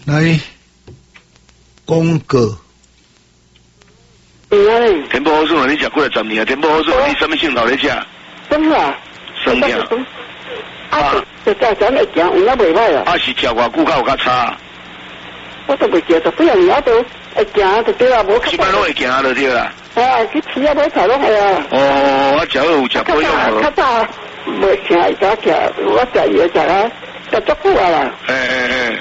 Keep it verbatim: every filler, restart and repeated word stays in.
来，公哥。 对啊嘞。 天保好顺啊，你食过来十年啊，天保好顺，你什么镜头咧食？ 生啊。 生镜。 啊，就在咱会行，有影袂歹啊。 啊是食偌久较有较差。 我都袂记得，几样嘢都会行就对啊，无。 基本拢会行就对啦。 哎呀，去吃啊买菜拢会啊。 哦，我食好有食保养好。 较早袂行，而家食我食药食啊，食足久啊啦。 哎哎哎。